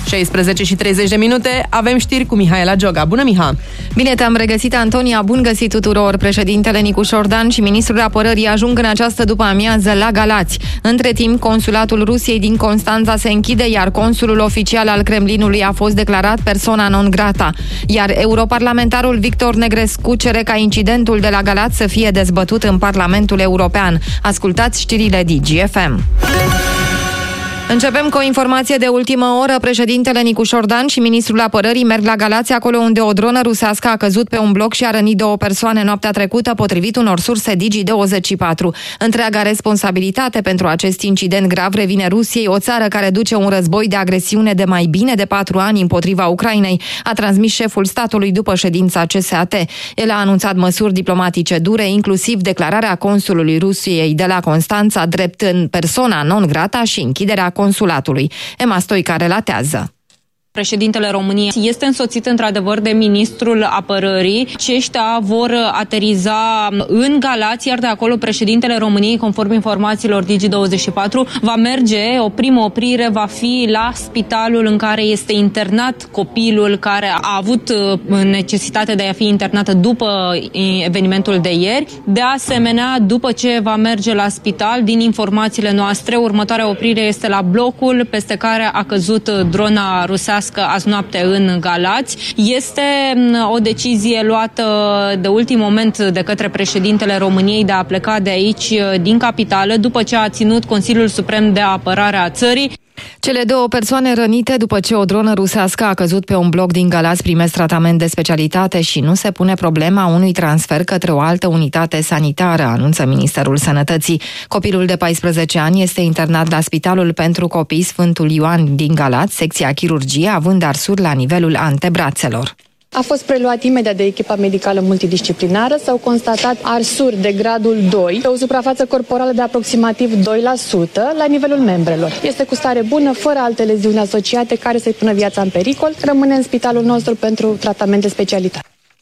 16:30, avem știri cu Mihaela Gioga. Bună, Miha! Bine te-am regăsit, Antonia, bun găsit tuturor! Președintele Nicu Șordan și ministrul apărării ajung în această după-amiază la Galați. Între timp, consulatul Rusiei din Constanța se închide, iar consulul oficial al Kremlinului a fost declarat persona non grata. Iar europarlamentarul Victor Negrescu cere ca incidentul de la Galați să fie dezbătut în Parlamentul European. Ascultați știrile DGFM. Începem cu o informație de ultimă oră. Președintele Nicu Șordan și ministrul apărării merg la Galați, acolo unde o dronă rusească a căzut pe un bloc și a rănit 2 persoane noaptea trecută, potrivit unor surse Digi24. Întreaga responsabilitate pentru acest incident grav revine Rusiei, o țară care duce un război de agresiune de mai bine de 4 ani împotriva Ucrainei, a transmis șeful statului după ședința CSAT. El a anunțat măsuri diplomatice dure, inclusiv declararea consulului Rusiei de la Constanța drept în persona non grata și închiderea consulatului. Emma Stoica relatează. Președintele României este însoțit într-adevăr de ministrul apărării. Aceștia vor ateriza în Galați, iar de acolo președintele României, conform informațiilor Digi24, va merge, o primă oprire va fi la spitalul în care este internat copilul care a avut necesitate de a fi internată după evenimentul de ieri. De asemenea, după ce va merge la spital, din informațiile noastre, următoarea oprire este la blocul peste care a căzut drona rusească azi noapte în Galați. Este o decizie luată de ultim moment de către președintele României de a pleca de aici, din capitală, după ce a ținut Consiliul Suprem de Apărare a țării. Cele 2 persoane rănite după ce o dronă rusească a căzut pe un bloc din Galați primesc tratament de specialitate și nu se pune problema unui transfer către o altă unitate sanitară, anunță Ministerul Sănătății. Copilul de 14 ani este internat la Spitalul pentru Copii Sfântul Ioan din Galați, secția chirurgie, având arsuri la nivelul antebrațelor. A fost preluat imediat de echipa medicală multidisciplinară, s-au constatat arsuri de gradul 2, pe o suprafață corporală de aproximativ 2% la nivelul membrelor. Este cu stare bună, fără alte leziuni asociate care să-i pună viața în pericol. Rămâne în spitalul nostru pentru tratament de specialitate.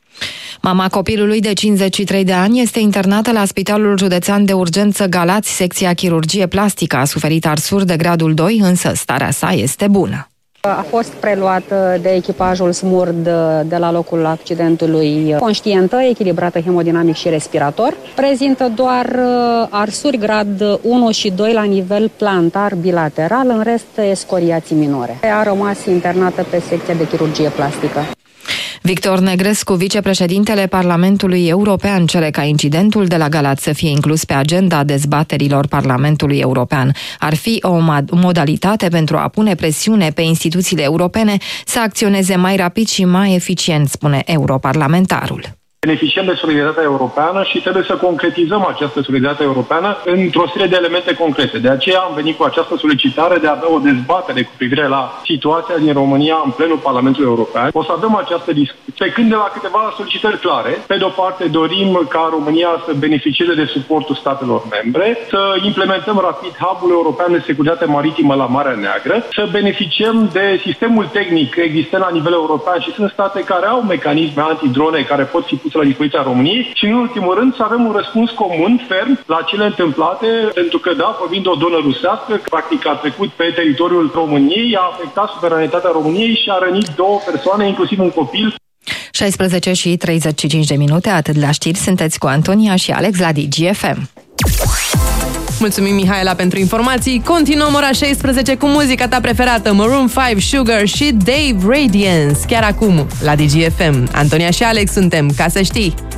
Mama copilului de 53 de ani este internată la Spitalul Județean de Urgență Galați, secția chirurgie plastică. A suferit arsuri de gradul 2, însă starea sa este bună. A fost preluată de echipajul SMURD de la locul accidentului, conștientă, echilibrată hemodinamic și respirator. Prezintă doar arsuri grad 1 și 2 la nivel plantar bilateral, în rest scoriații minore. A rămas internată pe secția de chirurgie plastică. Victor Negrescu, vicepreședintele Parlamentului European, cere ca incidentul de la Galați să fie inclus pe agenda dezbaterilor Parlamentului European. Ar fi o modalitate pentru a pune presiune pe instituțiile europene să acționeze mai rapid și mai eficient, spune europarlamentarul. Beneficiem de solidaritatea europeană și trebuie să concretizăm această solidaritate europeană într-o serie de elemente concrete. De aceea am venit cu această solicitare de a avea o dezbatere cu privire la situația din România în plenul Parlamentului European. O să avem această discuție plecând de la câteva solicitări clare. Pe de o parte dorim ca România să beneficieze de suportul statelor membre, să implementăm rapid hub-ul european de securitate maritimă la Marea Neagră, să beneficiem de sistemul tehnic existent la nivel european și sunt state care au mecanisme antidrone care pot fi puse la dispoziția României și, în ultimul rând, să avem un răspuns comun, ferm, la cele întâmplate, pentru că, da, vorbind de o dronă rusească, practic a trecut pe teritoriul României, a afectat suveranitatea României și a rănit 2 persoane, inclusiv un copil. 16:35, atât la știri, sunteți cu Antonia și Alex la DGFM. Mulțumim, Mihaela, pentru informații. Continuăm ora 16 cu muzica ta preferată, Maroon 5, Sugar și Dave Radiance. Chiar acum, la DGFM. Antonia și Alex suntem, ca să știi.